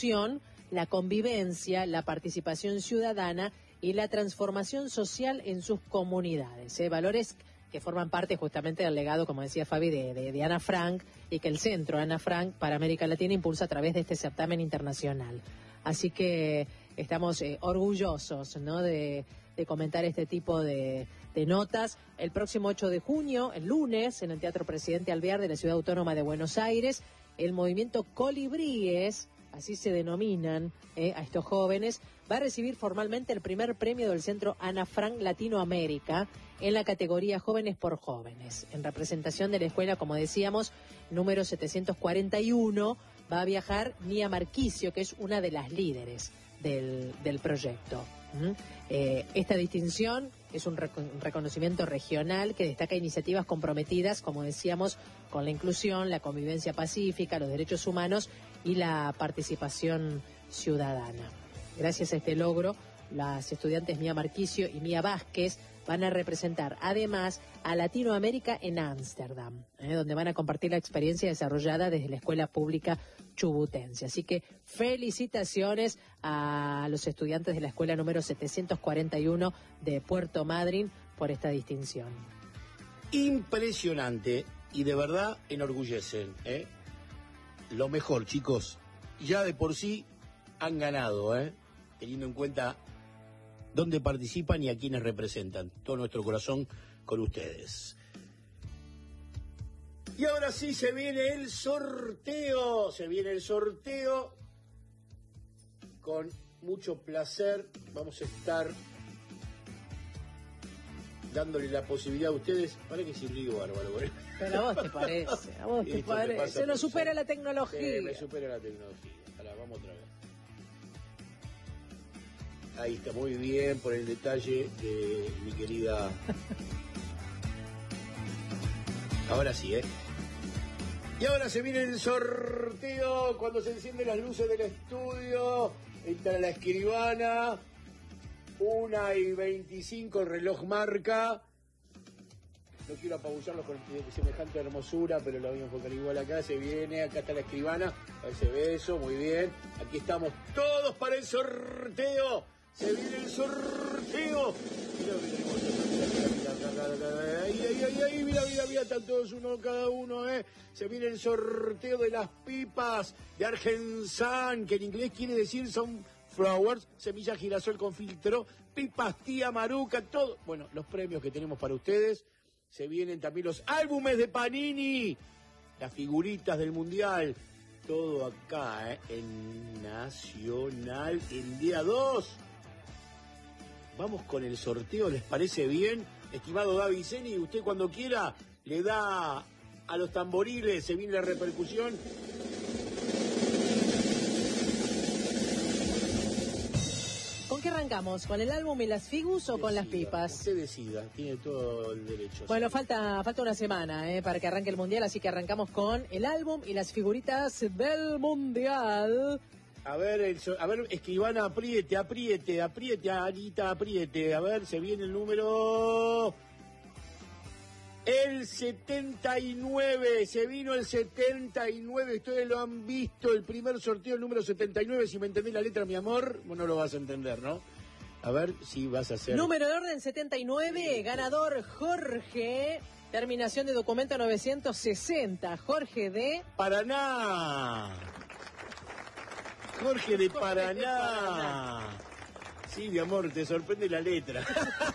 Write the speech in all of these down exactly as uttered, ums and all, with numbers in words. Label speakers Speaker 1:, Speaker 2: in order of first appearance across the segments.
Speaker 1: inclusión, la convivencia, la participación ciudadana y la transformación social en sus comunidades. ¿eh? Valores que forman parte justamente del legado, como decía Fabi, de, de, de Ana Frank, y que el Centro Ana Frank para América Latina impulsa a través de este certamen internacional. Así que estamos eh, orgullosos, ¿no?, de, de comentar este tipo de, de notas. El próximo ocho de junio, el lunes, en el Teatro Presidente Alvear de la Ciudad Autónoma de Buenos Aires, el movimiento Colibríes, así se denominan eh, a estos jóvenes, va a recibir formalmente el primer premio del Centro Ana Frank Latinoamérica en la categoría Jóvenes por Jóvenes. En representación de la escuela, como decíamos, número setecientos cuarenta y uno, va a viajar Mía Marquicio, que es una de las líderes del, del proyecto. ¿Mm? Eh, esta distinción es un, rec- un reconocimiento regional que destaca iniciativas comprometidas, como decíamos, con la inclusión, la convivencia pacífica, los derechos humanos y la participación ciudadana. Gracias a este logro, las estudiantes Mía Marquicio y Mía Vázquez van a representar además a Latinoamérica en Ámsterdam, ¿eh? donde van a compartir la experiencia desarrollada desde la Escuela Pública Chubutense. Así que felicitaciones a los estudiantes de la escuela número setecientos cuarenta y uno de Puerto Madryn por esta distinción.
Speaker 2: Impresionante y de verdad enorgullecen, ¿eh? Lo mejor, chicos, ya de por sí han ganado, ¿eh? Teniendo en cuenta dónde participan y a quienes representan. Todo nuestro corazón con ustedes. Y ahora sí se viene el sorteo, se viene el sorteo. Con mucho placer vamos a estar dándole la posibilidad a ustedes. Para que sin lío bárbaro, ¿eh?
Speaker 1: Pero a vos te parece, a vos te parece. Se nos supera la tecnología.
Speaker 2: Sí, me supera la tecnología. Ahora vamos otra vez. Ahí está, muy bien por el detalle de mi querida. Ahora sí, ¿eh? Y ahora se viene el sorteo cuando se encienden las luces del estudio. Entra la escribana. Una y veinticinco, el reloj marca. No quiero apabullarlos con semejante hermosura, pero lo voy a enfocar igual acá. Se viene, acá está la escribana. Ahí se ve eso, muy bien. Aquí estamos todos para el sorteo. Se viene el sorteo. Mira, mira, mira, ahí, ahí, ahí, ahí, mira, mira, mira, están todos uno cada uno, ¿eh? Se viene el sorteo de las pipas de Argensan, que en inglés quiere decir sunflowers, semilla girasol con filtro, pipas tía Maruca, todo. Bueno, los premios que tenemos para ustedes. Se vienen también los álbumes de Panini, las figuritas del Mundial. Todo acá, ¿eh? En Nacional, el día dos. Vamos con el sorteo, ¿les parece bien? Estimado David Zeni, usted cuando quiera le da a los tamboriles, se viene la repercusión.
Speaker 1: ¿Con qué arrancamos? ¿Con el álbum y las figus o decida, con las pipas?
Speaker 2: Usted decida, tiene todo el derecho.
Speaker 1: Bueno, falta, falta una semana eh, para que arranque el Mundial, así que arrancamos con el álbum y las figuritas del Mundial.
Speaker 2: A ver, el, a ver, escribana, apriete, apriete, apriete, Anita, apriete. A ver, se viene el número... El setenta y nueve, se vino el setenta y nueve, ustedes lo han visto, el primer sorteo, el número setenta y nueve, si me entendés la letra, mi amor, vos no lo vas a entender, ¿no? A ver si vas a hacer...
Speaker 1: Número de orden setenta y nueve, sí. Ganador Jorge, terminación de documento novecientos sesenta, Jorge de...
Speaker 2: Paraná. Jorge de Paraná. de Paraná. Sí, mi amor, te sorprende la letra.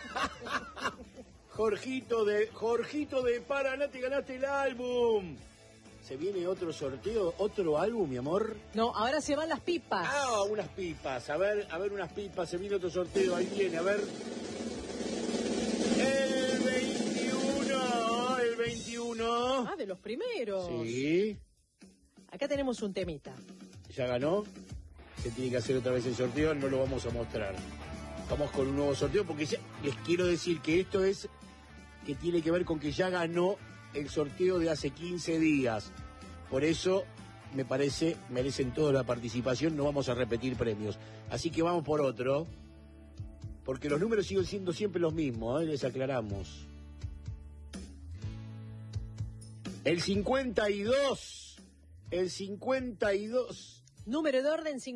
Speaker 2: Jorgito de Jorgito de Paraná, te ganaste el álbum. ¿Se viene otro sorteo, otro álbum, mi amor?
Speaker 1: No, ahora se van las pipas.
Speaker 2: Ah, unas pipas. A ver, a ver unas pipas. Se viene otro sorteo. Ahí viene, a ver. El veintiuno. El veintiuno.
Speaker 1: Ah, de los primeros.
Speaker 2: Sí.
Speaker 1: Acá tenemos un temita.
Speaker 2: ¿Ya ganó? Se tiene que hacer otra vez el sorteo. No lo vamos a mostrar. Vamos con un nuevo sorteo porque ya, les quiero decir que esto es... que tiene que ver con que ya ganó el sorteo de hace quince días. Por eso, me parece, merecen toda la participación, no vamos a repetir premios. Así que vamos por otro, porque los números siguen siendo siempre los mismos, ¿eh? Les aclaramos. El cincuenta y dos, el cincuenta y dos.
Speaker 1: Número de orden cincuenta y dos.